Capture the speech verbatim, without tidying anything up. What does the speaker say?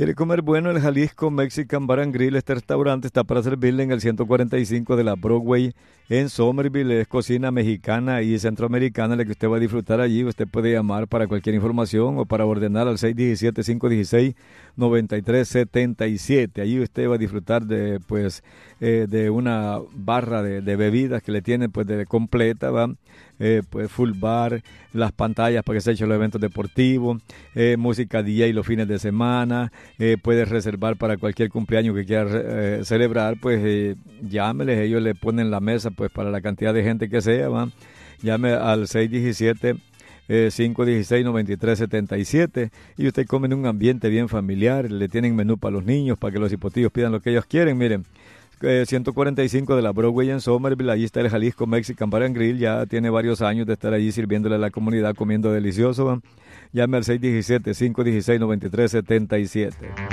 ¿Quiere comer bueno? El Jalisco Mexican Bar and Grill, este restaurante está para servirle en el ciento cuarenta y cinco de la Broadway en Somerville. Es cocina mexicana y centroamericana la que usted va a disfrutar allí. Usted puede llamar para cualquier información o para ordenar al seis uno siete, cinco uno seis, nueve tres siete siete. Allí usted va a disfrutar de pues eh, de una barra de, de bebidas que le tienen pues de completa, ¿va? Eh, pues full bar, las pantallas para que se echen los eventos deportivos, eh, música D J los fines de semana, eh, puedes reservar para cualquier cumpleañuos que quieras eh, celebrar, pues eh, llámeles, ellos le ponen la mesa pues para la cantidad de gente que sea, ¿va? Llame al seis uno siete, cinco uno seis, nueve tres siete siete y usted come en un ambiente bien familiar, le tienen menú para los niños, para que los hipotillos pidan lo que ellos quieren, miren. Eh, ciento cuarenta y cinco de la Broadway en Somerville, allí está el Jalisco Mexican Bar and Grill, ya tiene varios años de estar allí sirviéndole a la comunidad, comiendo delicioso. Llame al seis uno siete, cinco uno seis, nueve tres siete siete.